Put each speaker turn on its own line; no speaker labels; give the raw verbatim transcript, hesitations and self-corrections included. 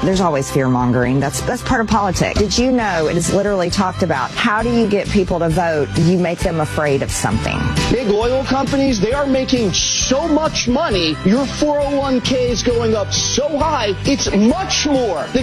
There's always fear-mongering. That's that's part of politics. Did you know it is literally talked about? How do you get people to vote? You make them afraid of something.
Big oil companies, they are making so much money. Your four oh one k is going up so high, it's much more than